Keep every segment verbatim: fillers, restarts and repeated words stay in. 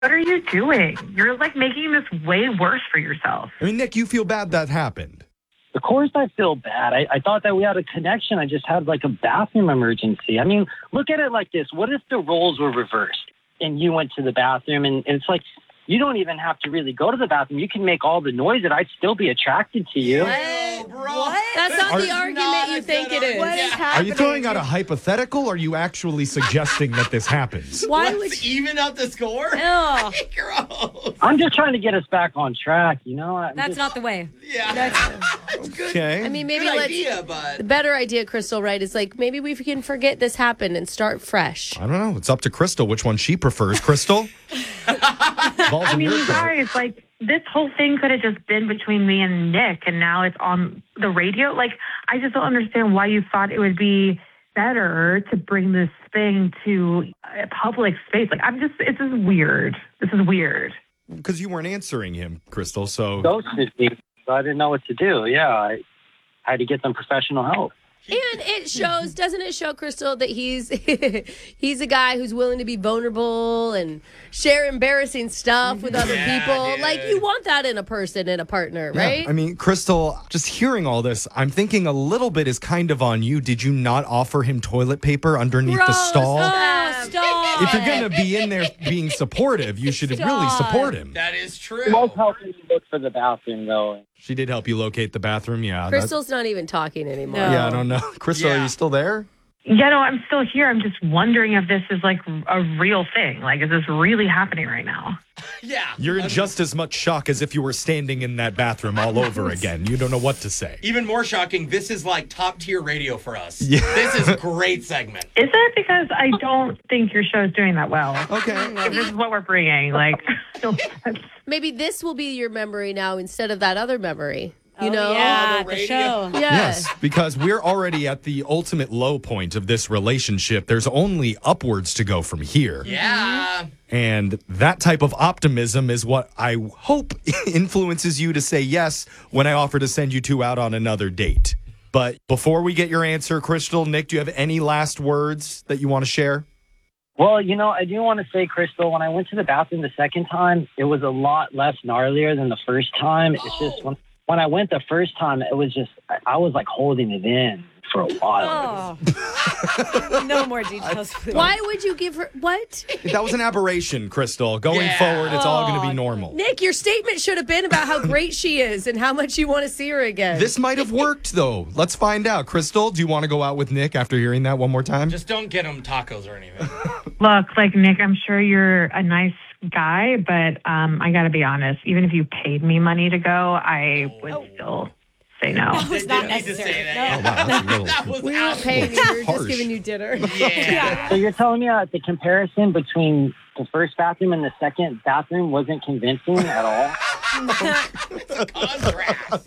What are you doing? You're like making this way worse for yourself. I mean, Nick, you feel bad that happened. Of course I feel bad. I, I thought that we had a connection. I just had like a bathroom emergency. I mean, look at it like this. What if the roles were reversed and you went to the bathroom and it's like, you don't even have to really go to the bathroom. You can make all the noise and I'd still be attracted to you. What? Bro. What? That's not Are- the argument you think it is. What is Yeah. Are you throwing out a hypothetical, or are you actually suggesting that this happens? Why Let's would you? even out the score? Ugh. Gross. I'm just trying to get us back on track, you know? I'm That's just- not the way. Yeah. That's good. Okay. I mean, maybe Good let's. idea, but The better idea, Crystal, right, is like maybe we can forget this happened and start fresh. I don't know. It's up to Crystal which one she prefers. Crystal? Balls I in mean, your you court. guys, like, this whole thing could have just been between me and Nick, and now it's on the radio. Like, I just don't understand why you thought it would be better to bring this thing to a public space. Like, I'm just, it's just weird. This is weird. Because you weren't answering him, Crystal, so... ghosted me, so I didn't know what to do. Yeah, I had to get some professional help. And it shows, doesn't it show, Crystal, that he's he's a guy who's willing to be vulnerable and share embarrassing stuff with other Yeah, people. dude. Like, you want that in a person, in a partner, Yeah, right? I mean, Crystal, just hearing all this, I'm thinking a little bit is kind of on you. Did you not offer him toilet paper underneath the Gross. stall? Oh, stop. If you're going to be in there being supportive, you should really Stop. support him. that is true. It was helping me look for the bathroom, though. She did help you locate the bathroom, yeah. that- Crystal's not even talking anymore. yeah, I don't know. Crystal, are Yeah. you still there? Yeah, no, I'm still here. I'm just wondering if this is like a real thing. Like, is this really happening right now? Yeah. You're in just as much shock as if you were standing in that bathroom all over again. You don't know what to say. Even more shocking, this is like top tier radio for us. Yeah. This is a great segment. Is it? Because I don't think your show's doing that well. Okay. If this is what we're bringing, like, no offense. Maybe this will be your memory now instead of that other memory. You Oh, know? yeah, Oh, the the, radio. show. Yeah. Yes, because we're already at the ultimate low point of this relationship. There's only upwards to go from here. Yeah. And that type of optimism is what I hope influences you to say yes when I offer to send you two out on another date. But before we get your answer, Crystal, Nick, do you have any last words that you want to share? Well, you know, I do want to say, Crystal, when I went to the bathroom the second time, it was a lot less gnarlier than the first time. It's just when, when I went the first time, it was just, I, I was like holding it in for a while. Oh. No more details, please. Why would you give her what? That was an aberration, Crystal. Going Yeah. forward, it's all going to Oh, be normal. Nick, your statement should have been about how great she is and how much you want to see her again. This might have worked, though. Let's find out. Crystal, do you want to go out with Nick after hearing that one more time? Just don't get him tacos or anything. Look, like, Nick, I'm sure you're a nice guy, but um, I got to be honest. Even if you paid me money to go, I would still say no. That was They not didn't need to necessary. say No. that. Oh, wow, that's a little... That was we weren't out. paying you, we were Harsh. just giving you dinner. Yeah. So you're telling me that the comparison between the first bathroom and the second bathroom wasn't convincing at all? Contrast.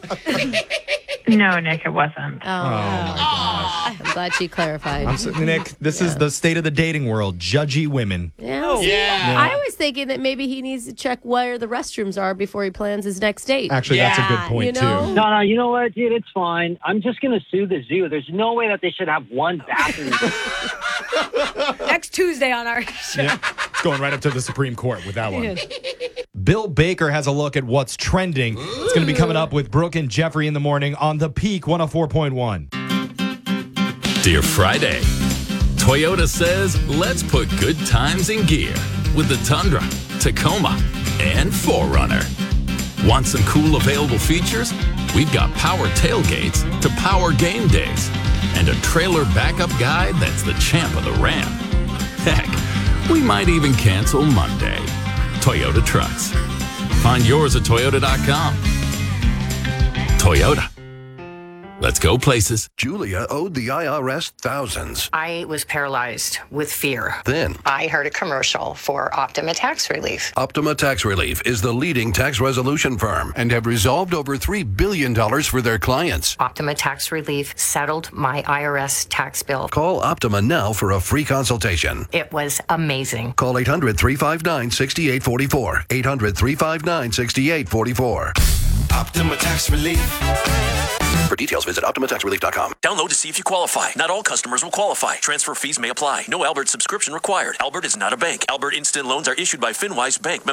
No, Nick, it wasn't. Oh, my gosh. I'm glad she clarified. I'm so, Nick, this is the state of the dating world. Judgy women. yeah, see, Yeah. I was thinking that maybe he needs to check where the restrooms are before he plans his next date. Actually, that's a Yeah, good point, you know? too. No, no, you know what, dude? It's fine. I'm just going to sue the zoo. There's no way that they should have one bathroom. Next Tuesday on our show. Yeah, it's going right up to the Supreme Court with that one. Bill Baker has a look at what's trending. It's going to be coming up with Brooke and Jeffrey in the morning on the Peak one oh four point one. Dear Friday, Toyota says let's put good times in gear with the Tundra, Tacoma, and four runner. Want some cool available features? We've got power tailgates to power game days and a trailer backup guide that's the champ of the Ram. Heck, we might even cancel Monday. Toyota Trucks. Find yours at toyota dot com. Toyota. Let's go places. Julia owed the I R S thousands. I was paralyzed with fear. Then, I heard a commercial for Optima Tax Relief. Optima Tax Relief is the leading tax resolution firm and have resolved over three billion dollars for their clients. Optima Tax Relief settled my I R S tax bill. Call Optima now for a free consultation. It was amazing. Call eight hundred, three five nine, six eight four four. eight hundred, three five nine, six eight four four. Optima Tax Relief. For details, visit Optima Tax Relief dot com. Download to see if you qualify. Not all customers will qualify. Transfer fees may apply. No Albert subscription required. Albert is not a bank. Albert Instant Loans are issued by FinWise Bank.